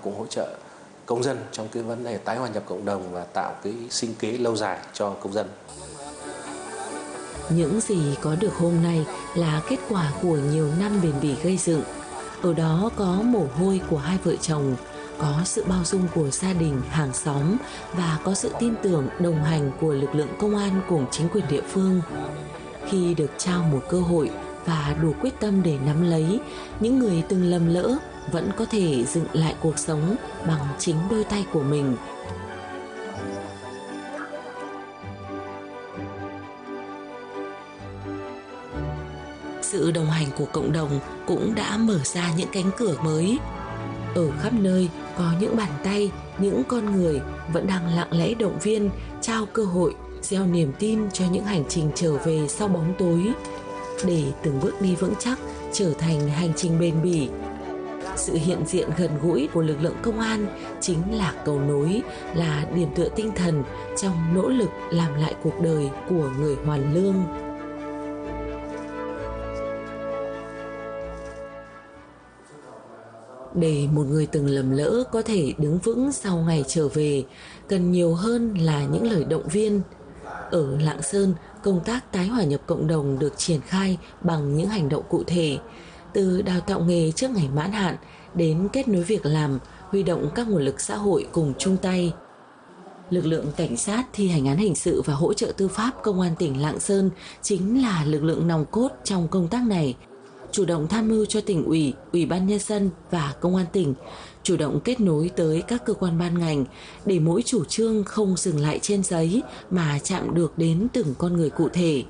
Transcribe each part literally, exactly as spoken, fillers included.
cũng hỗ trợ công dân trong cái vấn đề tái hòa nhập cộng đồng và tạo cái sinh kế lâu dài cho công dân. Những gì có được hôm nay là kết quả của nhiều năm bền bỉ gây dựng. Ở đó có mồ hôi của hai vợ chồng, có sự bao dung của gia đình, hàng xóm và có sự tin tưởng đồng hành của lực lượng công an cùng chính quyền địa phương. Khi được trao một cơ hội và đủ quyết tâm để nắm lấy, những người từng lầm lỡ vẫn có thể dựng lại cuộc sống bằng chính đôi tay của mình. Sự đồng hành của cộng đồng cũng đã mở ra những cánh cửa mới. Ở khắp nơi có những bàn tay, những con người vẫn đang lặng lẽ động viên, trao cơ hội, gieo niềm tin cho những hành trình trở về sau bóng tối, để từng bước đi vững chắc trở thành hành trình bền bỉ. Sự hiện diện gần gũi của lực lượng công an chính là cầu nối, là điểm tựa tinh thần trong nỗ lực làm lại cuộc đời của người hoàn lương. Để một người từng lầm lỡ có thể đứng vững sau ngày trở về, cần nhiều hơn là những lời động viên. Ở Lạng Sơn, công tác tái hòa nhập cộng đồng được triển khai bằng những hành động cụ thể, từ đào tạo nghề trước ngày mãn hạn đến kết nối việc làm, huy động các nguồn lực xã hội cùng chung tay. Lực lượng cảnh sát thi hành án hình sự và hỗ trợ tư pháp Công an tỉnh Lạng Sơn chính là lực lượng nòng cốt trong công tác này, chủ động tham mưu cho tỉnh ủy, ủy ban nhân dân và công an tỉnh, chủ động kết nối tới các cơ quan ban ngành để mỗi chủ trương không dừng lại trên giấy mà chạm được đến từng con người cụ thể.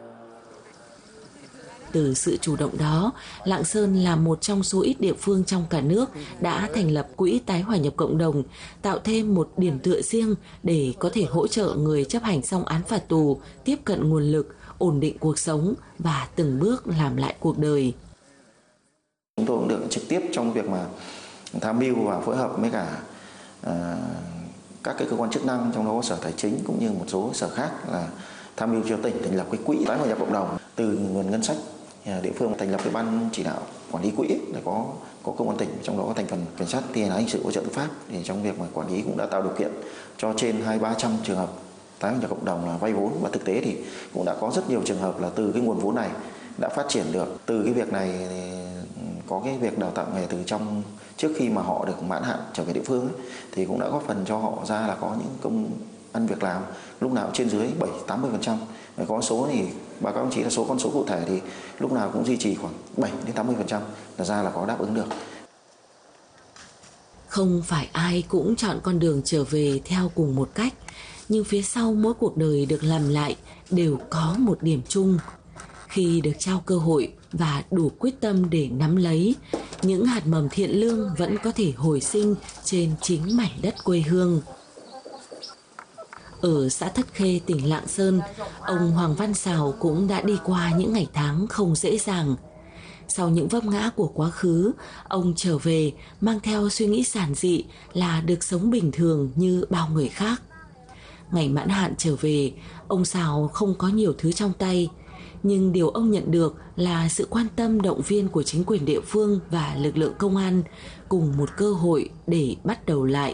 Từ sự chủ động đó, Lạng Sơn là một trong số ít địa phương trong cả nước đã thành lập quỹ tái hòa nhập cộng đồng, tạo thêm một điểm tựa riêng để có thể hỗ trợ người chấp hành xong án phạt tù tiếp cận nguồn lực, ổn định cuộc sống và từng bước làm lại cuộc đời. Chúng tôi cũng được trực tiếp trong việc mà tham mưu và phối hợp với cả uh, các cái cơ quan chức năng, trong đó có Sở Tài chính cũng như một số sở khác, là tham mưu cho tỉnh thành lập cái quỹ tái hòa nhập cộng đồng từ nguồn ngân sách địa phương, thành lập cái ban chỉ đạo quản lý quỹ để có có công an tỉnh, trong đó có thành phần cảnh sát thi hành án hình sự hỗ trợ tư pháp, thì trong việc mà quản lý cũng đã tạo điều kiện cho trên hai ba trăm trường hợp tái hòa nhập cộng đồng là vay vốn, và thực tế thì cũng đã có rất nhiều trường hợp là từ cái nguồn vốn này đã phát triển được. Từ cái việc này thì có cái việc đào tạo nghề từ trong trước khi mà họ được mãn hạn trở về địa phương ấy, thì cũng đã góp phần cho họ ra là có những công ăn việc làm lúc nào trên dưới bảy tám mươi phần trăm. Có số thì báo cáo ông chị là số con số cụ thể thì lúc nào cũng duy trì khoảng bảy đến tám mươi phần trăm là ra là có đáp ứng được. Không phải ai cũng chọn con đường trở về theo cùng một cách, nhưng phía sau mỗi cuộc đời được làm lại đều có một điểm chung. Khi được trao cơ hội và đủ quyết tâm để nắm lấy, những hạt mầm thiện lương vẫn có thể hồi sinh trên chính mảnh đất quê hương. Ở xã Thất Khê, tỉnh Lạng Sơn, ông Hoàng Văn Sào cũng đã đi qua những ngày tháng không dễ dàng. Sau những vấp ngã của quá khứ, ông trở về mang theo suy nghĩ giản dị là được sống bình thường như bao người khác. Ngày mãn hạn trở về, ông Sào không có nhiều thứ trong tay, nhưng điều ông nhận được là sự quan tâm động viên của chính quyền địa phương và lực lượng công an, cùng một cơ hội để bắt đầu lại.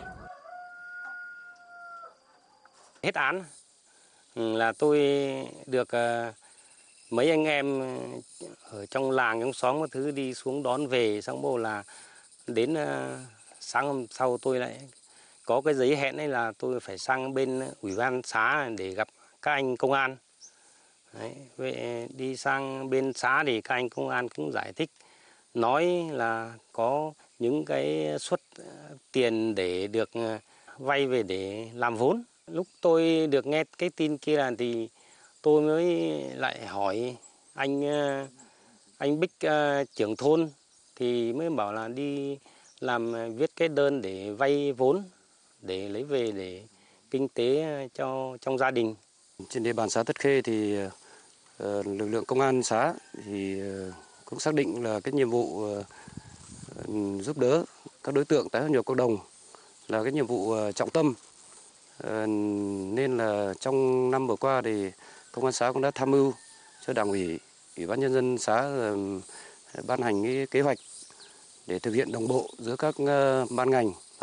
Hết án là tôi được mấy anh em ở trong làng, trong xóm các thứ đi xuống đón về, xong rồi là đến sáng hôm sau tôi lại có cái giấy hẹn ấy là tôi phải sang bên ủy ban xã để gặp các anh công an. Đấy, vậy đi sang bên xã thì các anh công an cũng giải thích, nói là có những cái suất tiền để được vay về để làm vốn. Lúc tôi được nghe cái tin kia là thì tôi mới lại hỏi anh anh Bích uh, trưởng thôn, thì mới bảo là đi làm viết cái đơn để vay vốn để lấy về để kinh tế cho trong gia đình. Trên địa bàn xã Thất Khê thì uh, lực lượng công an xã thì uh, cũng xác định là cái nhiệm vụ uh, giúp đỡ các đối tượng tái hòa nhập cộng đồng là cái nhiệm vụ uh, trọng tâm. Uh, nên là trong năm vừa qua thì công an xã cũng đã tham mưu cho đảng ủy, ủy ban nhân dân xã uh, ban hành cái kế hoạch để thực hiện đồng bộ giữa các ban ngành